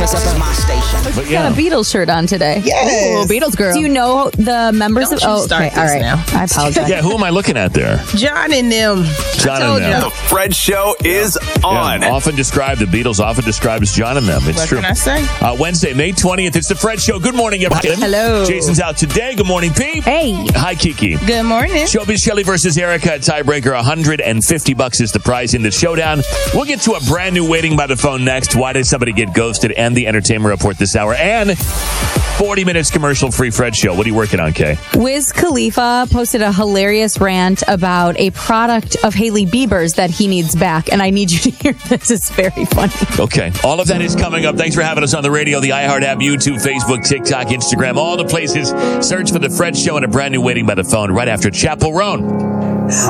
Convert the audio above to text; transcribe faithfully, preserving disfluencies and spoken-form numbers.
Except it's my station. But yeah. Got a Beatles shirt on today. Yes. Ooh, Beatles girl. Do you know the members Don't of? you Oh, start okay, all this right. now. I apologize. Yeah, who am I looking at there? John and them. John I told and them. you. The Fred Show is on. Yeah, often described, the Beatles often described as John and them. It's What true. can I say? Uh, Wednesday, May twentieth, it's the Fred Show. Good morning, everybody. Hello. Jason's out today. Good morning, Pete. Hey. Hi, Kiki. Good morning. Showbiz Shelley versus Erica at tiebreaker. one hundred fifty bucks is the prize in the showdown. We'll get to a brand new waiting by the phone next. Why did somebody get ghosted? And the entertainment report this hour. And forty minutes commercial free Fred Show. What are you working on, Kay? Wiz Khalifa posted a hilarious rant about a product of Hailey Bieber's that he needs back. And I need you to hear this. It's very funny. Okay. All of that is coming up. Thanks for having us on the radio, the iHeart app, YouTube, Facebook, TikTok, Instagram, all the places. Search for the Fred Show and a brand new waiting by the phone right after Chapel Roan.